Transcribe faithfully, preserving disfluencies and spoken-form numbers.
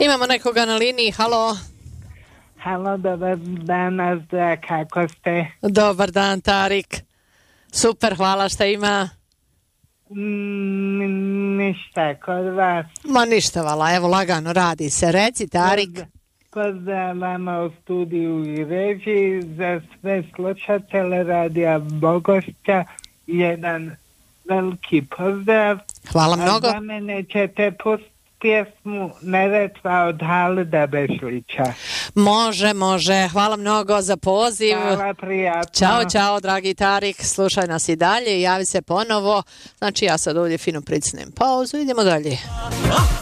Imamo nekoga na liniji, halo. Halo, dobar dan, Azra, kako ste? Dobar dan, Tarik. Super, hvala, šta ima? Mm, ništa, kod vas. Ma ništa, vala, evo lagano radi se. Reci, Tarik. Pozdrav vama u studiju i režiji, za sve slušatelje Radija Bogošća, jedan veliki pozdrav. Hvala mnogo. A za mene ćete pustiti pjesmu Neretva od Halida Bešlića. Može, može. Hvala mnogo za poziv. Hvala, prijatno. Ćao, čao, dragi Tarik. Slušaj nas i dalje i javi se ponovo. Znači, ja sad ovdje fino pricnem pauzu. Idemo dalje.